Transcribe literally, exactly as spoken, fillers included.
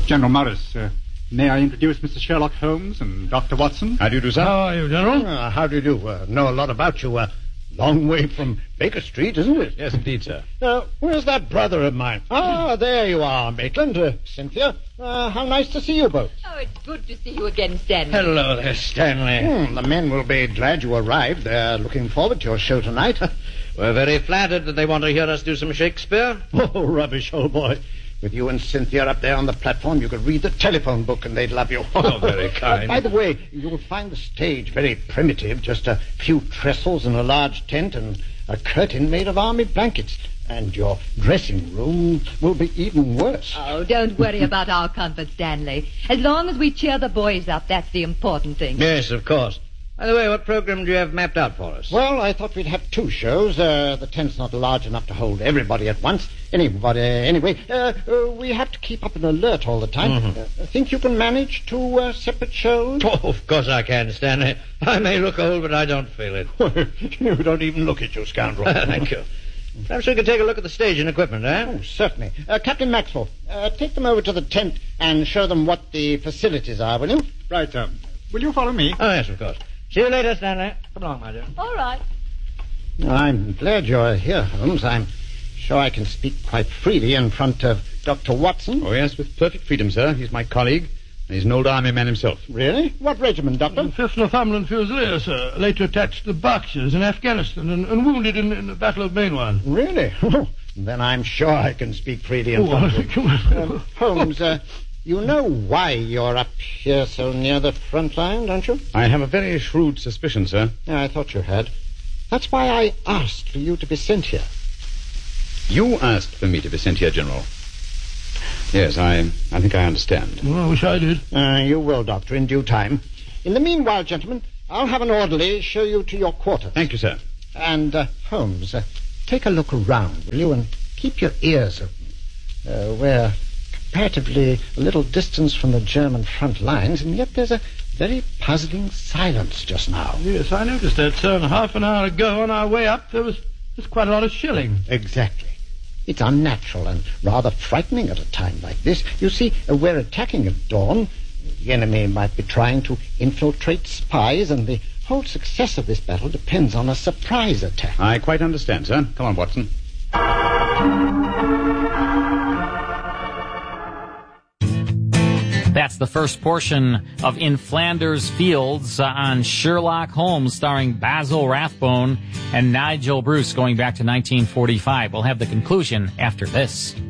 General Morris, uh, may I introduce Mister Sherlock Holmes and Doctor Watson? How do you do, sir? How are you, General? Uh, how do you do? Uh, know a lot about you. Uh, long way from Baker Street, isn't it? Yes, indeed, sir. Uh, where's that brother of mine? Ah, there you are, Maitland. Uh, Cynthia, uh, how nice to see you both. Oh, it's good to see you again, Stanley. Hello there, Stanley. Hmm, the men will be glad you arrived. They're looking forward to your show tonight. We're very flattered that they want to hear us do some Shakespeare. Oh, rubbish, old boy. With you and Cynthia up there on the platform, you could read the telephone book and they'd love you. Oh, very kind. Uh, by the way, you'll find the stage very primitive. Just a few trestles and a large tent and a curtain made of army blankets. And your dressing room will be even worse. Oh, don't worry about our comfort, Stanley. As long as we cheer the boys up, that's the important thing. Yes, of course. By the way, what program do you have mapped out for us? Well, I thought we'd have two shows. Uh, the tent's not large enough to hold everybody at once. Anybody, anyway, uh, uh, we have to keep up an alert all the time. Mm-hmm. Uh, think you can manage two uh, separate shows? Oh, of course I can, Stanley. I may look old, but I don't feel it. You don't even look it, you scoundrel. Thank you. Perhaps we could take a look at the stage and equipment, eh? Oh, certainly. Uh, Captain Maxwell, uh, take them over to the tent and show them what the facilities are, will you? Right, uh, will you follow me? Oh, yes, of course. See you later, Stanley. Come along, my dear. All right. I'm glad you're here, Holmes. I'm sure I can speak quite freely in front of Doctor Watson. Oh, yes, with perfect freedom, sir. He's my colleague, and he's an old army man himself. Really? What regiment, Doctor? fifth Northumberland Fusiliers, sir. Later attached to the Berkshires in Afghanistan and, and wounded in, in the Battle of Mainwan. Really? Then I'm sure I can speak freely in Oh, front I of think you. you- Um, Holmes, uh, you know why you're up here so near the front line, don't you? I have a very shrewd suspicion, sir. Yeah, I thought you had. That's why I asked for you to be sent here. You asked for me to be sent here, General. Yes, I, I think I understand. Well, I wish I did. Uh, you will, Doctor, in due time. In the meanwhile, gentlemen, I'll have an orderly show you to your quarters. Thank you, sir. And, uh, Holmes, uh, take a look around, will you, and keep your ears open. Uh, we're comparatively a little distance from the German front lines, and yet there's a very puzzling silence just now. Yes, I noticed that, sir. And half an hour ago, on our way up, there was, was quite a lot of shelling. Exactly. It's unnatural and rather frightening at a time like this. You see, uh, we're attacking at dawn. The enemy might be trying to infiltrate spies, and the whole success of this battle depends on a surprise attack. I quite understand, sir. Come on, Watson. That's the first portion of In Flanders Fields uh, on Sherlock Holmes, starring Basil Rathbone and Nigel Bruce, going back to nineteen forty-five. We'll have the conclusion after this.